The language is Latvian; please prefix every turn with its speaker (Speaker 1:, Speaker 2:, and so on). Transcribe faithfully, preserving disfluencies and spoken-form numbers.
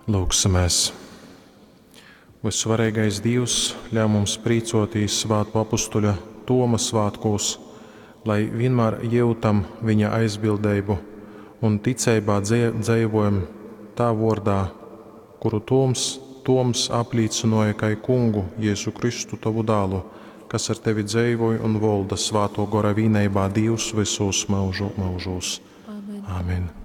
Speaker 1: Lūksimies! Visvarīgais Dievs ļauj mums prīcotīs Svēto apustuļa Toma svētkos, lai vienmēr jūtam viņa aizbildību un ticībā dzīvojam tā vārdā, kuru Toms, Toms apliecināja kā kungu Jēzu Kristu tavu dēlu, kas ar tevi dzīvoja un valda Svēto gara vienībā Dievs visos mūžu mūžos. Amen. Amen.